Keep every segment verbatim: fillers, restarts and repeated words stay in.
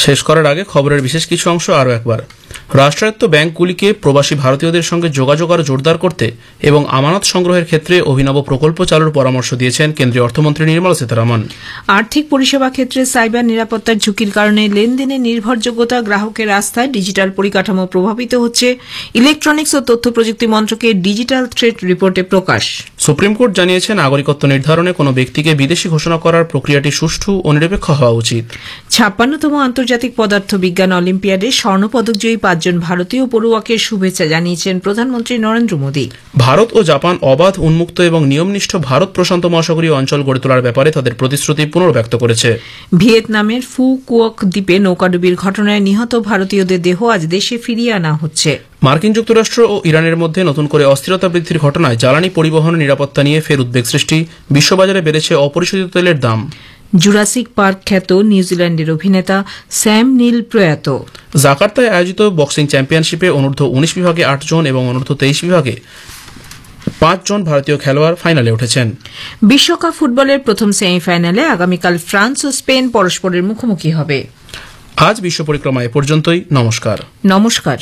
শেষ করার আগে খবরের বিশেষ কিছু অংশ আরও একবার। রাষ্ট্রায়ত্ত ব্যাংকগুলিকে প্রবাসী ভারতীয়দের সঙ্গে যোগাযোগ আরও জোরদার করতে এবং আমানত সংগ্রহের ক্ষেত্রে অভিনব প্রকল্প চালুর পরামর্শ দিয়েছেন কেন্দ্রীয় অর্থমন্ত্রী নির্মলা সীতারামন। আর্থিক পরিষেবা ক্ষেত্রে সাইবার নিরাপত্তার ঝুঁকির কারণে লেনদেনের নির্ভরযোগ্যতা, গ্রাহকের আস্থায় ডিজিটাল পরিকাঠামো প্রভাবিত হচ্ছে, ইলেকট্রনিক্স ও তথ্য প্রযুক্তি মন্ত্রকের ডিজিটাল থ্রেট রিপোর্টে প্রকাশ। সুপ্রিম কোর্ট জানিয়েছে নাগরিকত্ব নির্ধারণে কোনো ব্যক্তিকে বিদেশি ঘোষণা করার প্রক্রিয়াটি সুষ্ঠু ও নিরপেক্ষ হওয়া উচিত। ছাপ্পান্নতম আন্তর্জাতিক পদার্থ বিজ্ঞান অলিম্পিয়াডে স্বর্ণপদকজয়ী পাঁচজন ভারতীয় পড়ুয়াকে শুভেচ্ছা জানিয়েছেন প্রধানমন্ত্রী নরেন্দ্র মোদী। ভারত ও জাপান অবাধ, উন্মুক্ত এবং নিয়মনিষ্ঠ ভারত প্রশান্ত মহাসাগরীয় অঞ্চল গড়ে তোলার ব্যাপারে তাদের প্রতিশ্রুতি পুনর্ব্যক্ত করেছে। ভিয়েতনামের ফু কুওক দ্বীপে নৌকাডুবির ঘটনায় নিহত ভারতীয়দের দেহ আজ দেশে ফিরিয়ে আনা হচ্ছে। মার্কিন যুক্তরাষ্ট্র ও ইরানের মধ্যে নতুন করে অস্থিরতা বৃদ্ধির ঘটনায় জ্বালানি পরিবহন নিরাপত্তা নিয়ে ফের উদ্বেগ সৃষ্টি, বিশ্ববাজারে বেড়েছে অপরিশোধিত তেলের দাম। জুরাসিক পার্ক খ্যাত নিউজিল্যান্ডের অভিনেতা স্যাম নিল প্রয়াত। জাকার্তায় আয়োজিত বক্সিং চ্যাম্পিয়নশিপে অনূর্ধ্ব উনিশ বিভাগে আট জন এবং অনূর্ধ্ব তেইশ বিভাগে পাঁচ জন ভারতীয় খেলোয়াড় ফাইনালে উঠেছেন। বিশ্বকাপ ফুটবলের প্রথম সেমিফাইনালে আগামীকাল ফ্রান্স ও স্পেন পরস্পরের মুখোমুখি হবে। আজ বিশ্ব পরিক্রমা এ পর্যন্তই। নমস্কার। নমস্কার।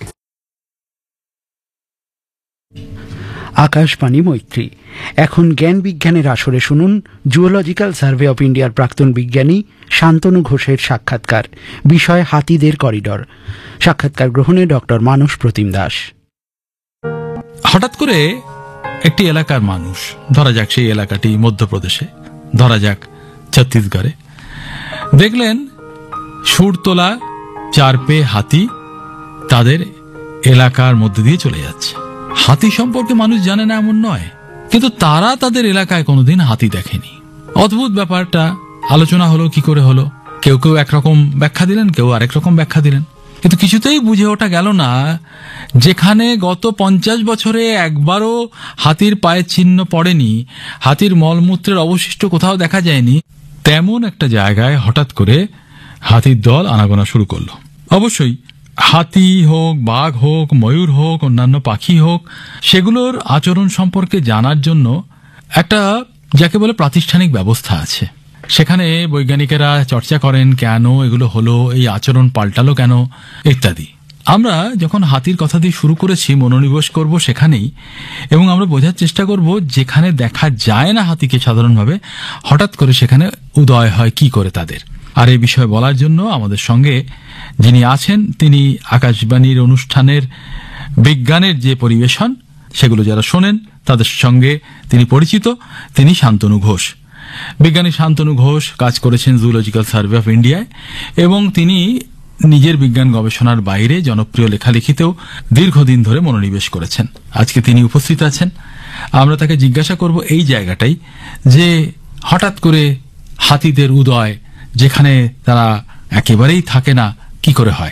আকাশবাণী মৈত্রী। এখন জ্ঞান বিজ্ঞানের আসরে শুনুন জুওলজিক্যাল সার্ভে অব ইন্ডিয়ার প্রাক্তন বিজ্ঞানী শান্তনু ঘোষের সাক্ষাৎকার। বিষয় হাতিদের করিডর। সাক্ষাৎকার গ্রহণে ডক্টর মানস প্রতিম দাস। হঠাৎ করে একটি এলাকার মানুষ, ধরা যাক সেই এলাকাটি মধ্যপ্রদেশে, ধরা যাক ছত্তিশগড়ে, দেখলেন সুর তোলা চার পে হাতি তাদের এলাকার মধ্যে দিয়ে চলে যাচ্ছে। হাতি সম্পর্কে মানুষ জানে না এমন নয়, কিন্তু তারা তাদের এলাকায় কোনোদিন হাতি দেখেনি। অদ্ভুত ব্যাপারটা আলোচনা হলো, কি করে হলো। কেউ কেউ একরকম ব্যাখ্যা দিলেন, কেউ আরেক রকম ব্যাখ্যা দিলেন, কিন্তু কিছুতেই বুঝে ওঠা গেল না যেখানে গত পঞ্চাশ বছরে একবারও হাতির পায়ের চিহ্ন পড়েনি, হাতির মলমূত্রের অবশিষ্ট কোথাও দেখা যায়নি, তেমন একটা জায়গায় হঠাৎ করে হাতির দল আনাগোনা শুরু করলো। অবশ্যই হাতি হোক, বাঘ হোক, ময়ূর হোক, অন্যান্য পাখি হোক, সেগুলোর আচরণ সম্পর্কে জানার জন্য একটা যাকে বলে প্রাতিষ্ঠানিক ব্যবস্থা আছে। সেখানে বৈজ্ঞানিকেরা চর্চা করেন কেন এগুলো হলো, এই আচরণ পাল্টালো কেন ইত্যাদি। আমরা যখন হাতির কথা দিয়ে শুরু করেছি, মনোনিবেশ করব সেখানেই, এবং আমরা বোঝার চেষ্টা করব যেখানে দেখা যায় না হাতিকে সাধারণভাবে, হঠাৎ করে সেখানে উদয় হয় কি করে তাদের। আর এই বিষয়ে বলার জন্য আমাদের সঙ্গে যিনি আছেন, তিনি আকাশবাণীর অনুষ্ঠানের বিজ্ঞানের যে পরিবেশন সেগুলো যারা শোনেন তাদের সঙ্গে তিনি পরিচিত, তিনি শান্তনু ঘোষ। বিজ্ঞানী শান্তনু ঘোষ কাজ করেছেন জুওলজিক্যাল সার্ভে অফ ইন্ডিয়ায়, এবং তিনি নিজের বিজ্ঞান গবেষণার বাইরে জনপ্রিয় লেখালেখিতেও দীর্ঘদিন ধরে মনোনিবেশ করেছেন। আজকে তিনি উপস্থিত আছেন। আমরা তাকে জিজ্ঞাসা করব এই জায়গাটাই, যে হঠাৎ করে হাতিদের উদয় যেখানে তারা একেবারেই থাকে না, কি করে হয়?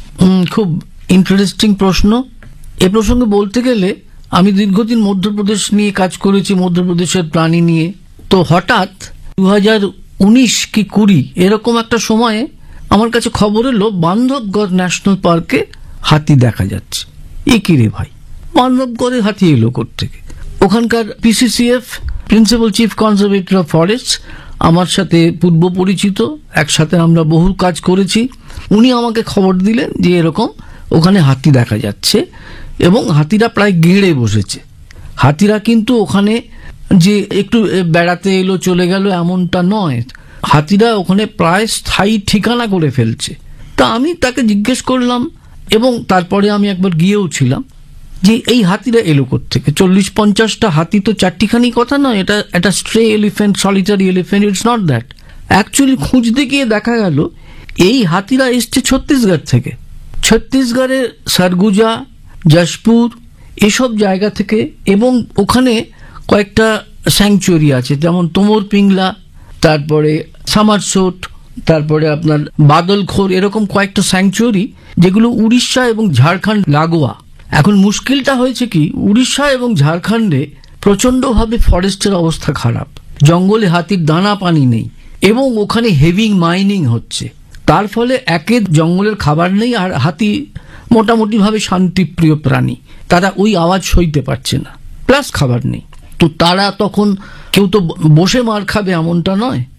খুব ইন্টারেস্টিং প্রশ্ন। এ প্রসঙ্গে বলতে গেলে আমি দীর্ঘদিন মধ্যপ্রদেশ নিয়ে কাজ করেছি, মধ্যপ্রদেশের প্রাণী নিয়ে। তো হঠাৎ দু হাজার উনিশ কি কুড়ি এরকম একটা সময়ে আমার কাছে খবর এলো বান্ধবগড় ন্যাশনাল পার্কে হাতি দেখা যাচ্ছে। এ কি রে ভাই, বান্ধবগড়ে হাতি এলো কোত্থেকে? ওখানকার PCCF principal chief conservator of forest আমার সাথে পূর্ব পরিচিত, একসাথে আমরা বহু কাজ করেছি। উনি আমাকে খবর দিলেন যে এরকম ওখানে হাতি দেখা যাচ্ছে, এবং হাতিরা প্রায় গেড়ে বসেছে। হাতিরা কিন্তু ওখানে যে একটু বেড়াতে এলো চলে গেল এমনটা নয়, হাতিরা ওখানে প্রায় স্থায়ী ঠিকানা করে ফেলছে। তা আমি তাকে জিজ্ঞেস করলাম, এবং তারপরে আমি একবার গিয়েও ছিলাম, যে এই হাতিরা এলো কোত্থেকে? চল্লিশ পঞ্চাশটা হাতি তো চারটিখানি কথা নয়, এটা একটা স্ট্রে elephant, solitary elephant, it's not that. Actually খুঁজতে গিয়ে দেখা গেল এই হাতিরা এসছে ছত্তিশগড় থেকে। ছত্তিশগড়ের সরগুজা, যশপুর এসব জায়গা থেকে, এবং ওখানে কয়েকটা স্যাংচুয়ারি আছে, যেমন তোমর পিংলা, তারপরে সামারসোট, তারপরে আপনার বাদলখোর, এরকম কয়েকটা স্যাংচুয়ারি যেগুলো উড়িষ্যা এবং ঝাড়খণ্ড লাগোয়া। এখন মুশকিলটা হয়েছে কি, উড়িষ্যা এবং ঝাড়খণ্ডে প্রচণ্ডভাবে ফরেস্টের অবস্থা খারাপ, জঙ্গলে হাতির দানা পানি নেই, এবং ওখানে হেভি মাইনিং হচ্ছে। তার ফলে একে জঙ্গলের খাবার নেই, আর হাতি মোটামুটিভাবে শান্তিপ্রিয় প্রাণী, তারা ওই আওয়াজ সইতে পারছে না, প্লাস খাবার নেই। তো তারা তখন কেউ তো বসে মার খাবে এমনটা নয়,